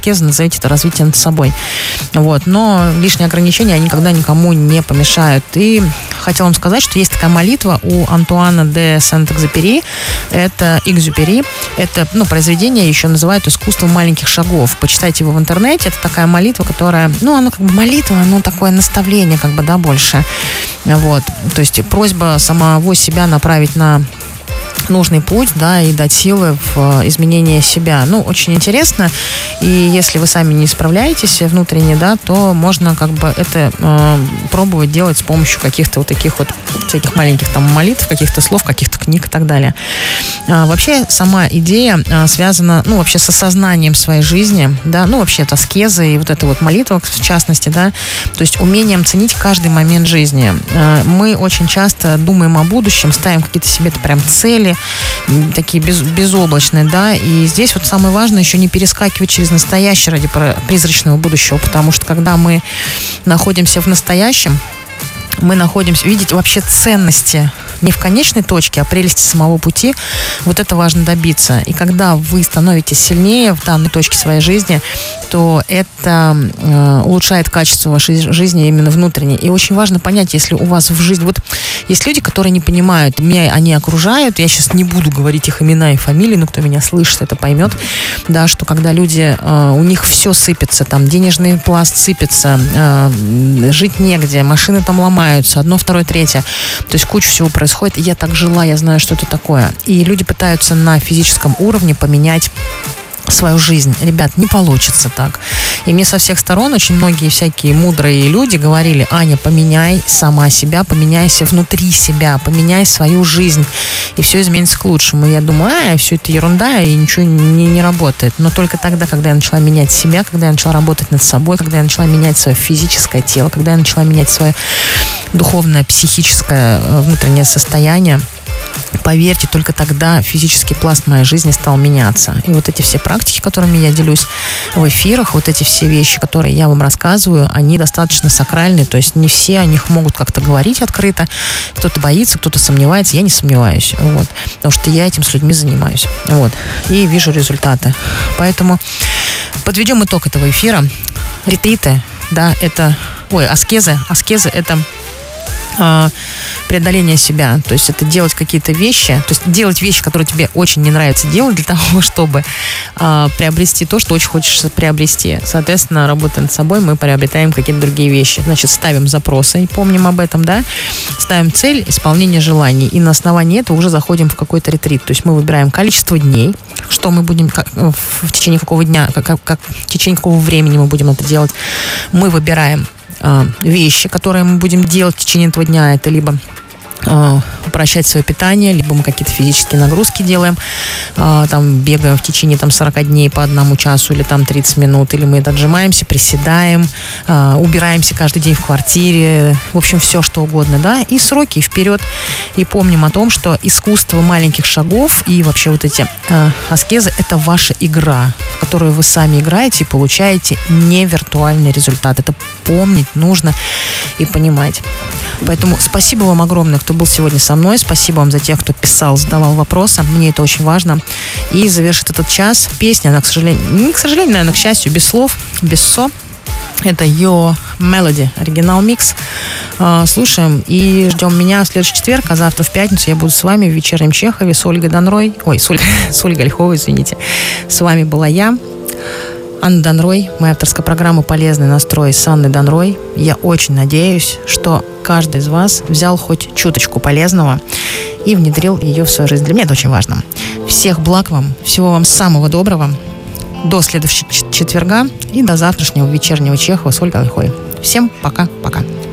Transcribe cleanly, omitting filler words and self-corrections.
назовите это развитие над собой. Вот. Но лишние ограничения никогда никому не помешают. И хотела вам сказать, что есть такая молитва у Антуана де Сент-Экзюпери. Это произведение еще называют «Искусство маленьких шагов». Почитайте его в интернете. Это такая молитва, которая, она как бы молитва, такое наставление, больше. Вот. То есть просьба самого себя направить на нужный путь, и дать силы в изменение себя. Очень интересно. И если вы сами не справляетесь внутренне, то можно это пробовать делать с помощью каких-то таких всяких маленьких молитв, каких-то слов, каких-то книг и так далее. Вообще сама идея связана, вообще с осознанием своей жизни, вообще это аскезы и эта молитва, в частности, то есть умением ценить каждый момент жизни. Мы очень часто думаем о будущем, ставим какие-то себе прям цели, такие безоблачные, и здесь самое важное еще не перескакивать через настоящее ради призрачного будущего, потому что когда мы находимся в настоящем, мы видеть вообще ценности не в конечной точке, а прелести самого пути, это важно добиться. И когда вы становитесь сильнее в данной точке своей жизни, то это улучшает качество вашей жизни именно внутренней. И очень важно понять, если у вас в жизни... есть люди, которые не понимают, меня они окружают, я сейчас не буду говорить их имена и фамилии, но кто меня слышит, это поймет, что когда люди, у них все сыпется, денежный пласт сыпется, жить негде, машины ломаются, одно, второе, третье. То есть куча всего происходит. Я так жила, я знаю, что это такое. И люди пытаются на физическом уровне поменять свою жизнь. Ребят, не получится так. И мне со всех сторон очень многие всякие мудрые люди говорили: Аня, поменяй сама себя, поменяйся внутри себя, поменяй свою жизнь, и все изменится к лучшему. И я думаю, все это ерунда, и ничего не работает. Но только тогда, когда я начала менять себя, когда я начала работать над собой, когда я начала менять свое физическое тело, когда я начала менять свое духовное, психическое, внутреннее состояние, поверьте, только тогда физический пласт моей жизни стал меняться. И эти все практики, которыми я делюсь в эфирах, эти все вещи, которые я вам рассказываю, они достаточно сакральные, то есть не все о них могут как-то говорить открыто. Кто-то боится, кто-то сомневается, я не сомневаюсь, потому что я этим с людьми занимаюсь, и вижу результаты. Поэтому подведем итог этого эфира. Ретриты, аскезы это преодоление себя, то есть это делать какие-то вещи, то есть делать вещи, которые тебе очень не нравится делать, для того, чтобы приобрести то, что очень хочешь приобрести. Соответственно, работая над собой, мы приобретаем какие-то другие вещи. Значит, ставим запросы и помним об этом, ставим цель исполнения желаний, и на основании этого уже заходим в какой-то ретрит. То есть мы выбираем количество дней, что мы будем, в течение какого дня, в течение какого времени мы будем это делать. Мы выбираем вещи, которые мы будем делать в течение этого дня. Это либо упрощать свое питание, либо мы какие-то физические нагрузки делаем, бегаем в течение 40 дней по 1 часу или 30 минут, или мы отжимаемся, приседаем, убираемся каждый день в квартире, в общем, все что угодно, и сроки, и вперед. И помним о том, что искусство маленьких шагов и вообще эти аскезы — это ваша игра, в которую вы сами играете и получаете не виртуальный результат. Это помнить нужно и понимать. Поэтому спасибо вам огромное, кто был сегодня со мной. Спасибо вам за тех, кто писал, задавал вопросы. Мне это очень важно. И завершит этот час песня, она, к сожалению, наверное, к счастью, без слов, без со. Это Your Melody, оригинал микс. Слушаем и ждем меня в следующий четверг, а завтра в пятницу я буду с вами в вечернем Чехове с Ольгой Донрой. С Ольгой Ольховой, извините. С вами была я, Анна Донрой, моя авторская программа «Полезный настрой» с Анной Донрой. Я очень надеюсь, что каждый из вас взял хоть чуточку полезного и внедрил ее в свою жизнь. Для меня это очень важно. Всех благ вам, всего вам самого доброго. До следующего четверга и до завтрашнего вечернего Чехова с Ольгой Ольховой. Всем пока-пока.